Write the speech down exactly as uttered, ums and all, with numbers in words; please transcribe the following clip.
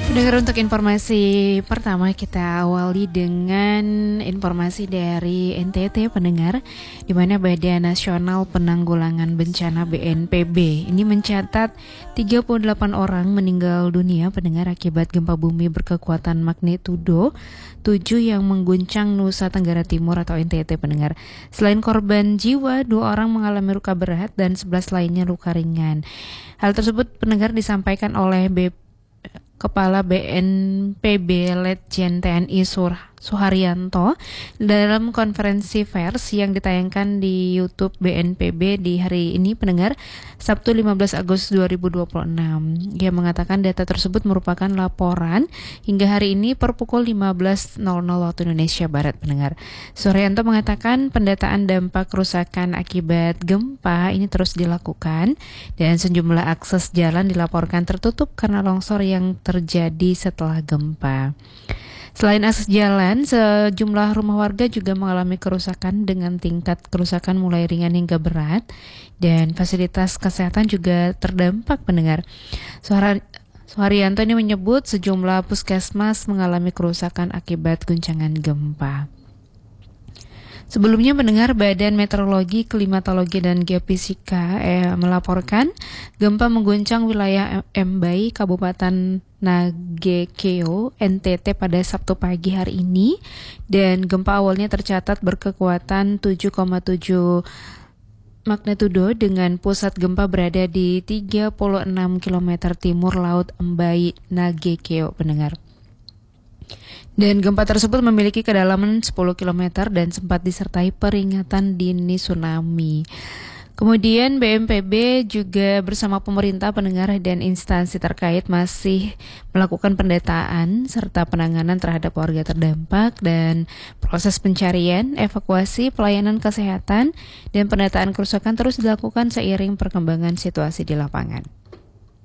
Pendengar, untuk informasi pertama kita awali dengan informasi dari N T T pendengar, di mana Badan Nasional Penanggulangan Bencana B N P B ini mencatat tiga puluh delapan orang meninggal dunia pendengar akibat gempa bumi berkekuatan magnitudo tujuh yang mengguncang Nusa Tenggara Timur atau N T T pendengar. Selain korban jiwa, dua orang mengalami luka berat dan sebelas lainnya luka ringan. Hal tersebut pendengar disampaikan oleh B Kepala B N P B Letjen T N I Sur Suharyanto dalam konferensi pers yang ditayangkan di YouTube B N P B di hari ini pendengar, Sabtu lima belas Agustus dua ribu dua puluh enam. Ia mengatakan data tersebut merupakan laporan hingga hari ini per pukul lima belas waktu Indonesia Barat pendengar. Suharyanto mengatakan pendataan dampak kerusakan akibat gempa ini terus dilakukan dan sejumlah akses jalan dilaporkan tertutup karena longsor yang terjadi setelah gempa. Selain akses jalan, sejumlah rumah warga juga mengalami kerusakan dengan tingkat kerusakan mulai ringan hingga berat, dan fasilitas kesehatan juga terdampak pendengar. Suharyanto ini menyebut sejumlah puskesmas mengalami kerusakan akibat guncangan gempa. Sebelumnya pendengar, Badan Meteorologi, Klimatologi dan Geofisika eh, melaporkan gempa mengguncang wilayah Embai, Kabupaten Nagekeo, N T T pada Sabtu pagi hari ini, dan gempa awalnya tercatat berkekuatan tujuh koma tujuh magnitudo dengan pusat gempa berada di tiga puluh enam kilometer timur laut Embai, Nagekeo pendengar. Dan gempa tersebut memiliki kedalaman sepuluh kilometer dan sempat disertai peringatan dini tsunami. Kemudian B N P B juga bersama pemerintah pendengar dan instansi terkait masih melakukan pendataan serta penanganan terhadap warga terdampak, dan proses pencarian, evakuasi, pelayanan kesehatan, dan pendataan kerusakan terus dilakukan seiring perkembangan situasi di lapangan.